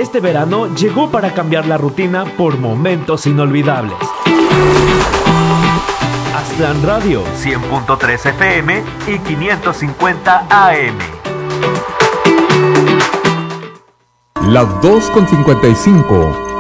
Este verano llegó para cambiar la rutina por momentos inolvidables. Aztlán Radio, 100.3 FM y 550 AM. Las 2:55.